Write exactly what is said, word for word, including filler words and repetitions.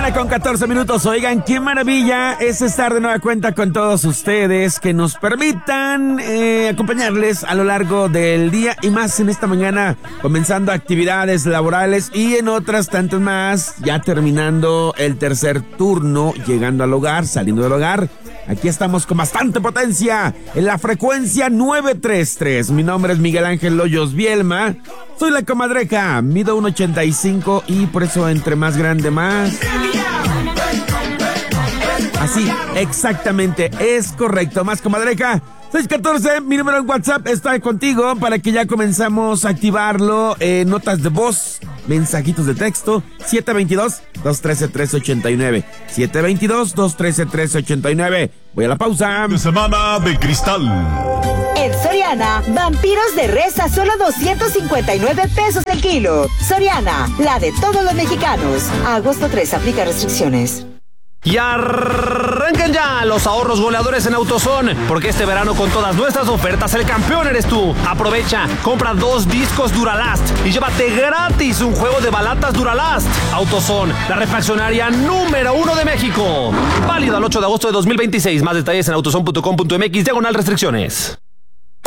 mañana con catorce minutos. Oigan, qué maravilla es estar de nueva cuenta con todos ustedes, que nos permitan eh, acompañarles a lo largo del día y más en esta mañana, comenzando actividades laborales y en otras tantas más, ya terminando el tercer turno, llegando al hogar, saliendo del hogar. Aquí estamos con bastante potencia en la frecuencia nueve tres tres. Mi nombre es Miguel Ángel Hoyos Bielma. Soy la comadreja, mido uno ochenta y cinco y por eso entre más grande más. Así, exactamente, es correcto, más comadreja. seis uno cuatro, mi número en WhatsApp está contigo para que ya comenzamos a activarlo. Eh, notas de voz, mensajitos de texto, siete dos dos, dos uno tres, tres ocho nueve. siete dos dos, dos uno tres, tres ocho nueve. Voy a la pausa. Semana de cristal. En Soriana, vampiros de res a solo doscientos cincuenta y nueve pesos el kilo. Soriana, la de todos los mexicanos. A agosto tres, aplica restricciones. Y arranquen ya los ahorros goleadores en AutoZone, porque este verano con todas nuestras ofertas el campeón eres tú. Aprovecha, compra dos discos Duralast y llévate gratis un juego de balatas Duralast. AutoZone, la refaccionaria número uno de México. Válido al ocho de agosto de dos mil veintiséis. Más detalles en autozone punto com punto mx, diagonal restricciones.